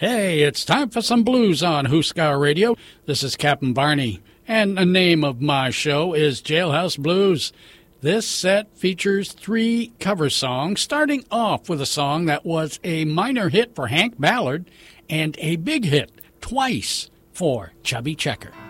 Hey, it's time for some blues on Huskar Radio. This is Captain Barney, and the name of my show is Jailhouse Blues. This set features 3 cover songs, starting off with a song that was a minor hit for Hank Ballard and a big hit twice for Chubby Checker.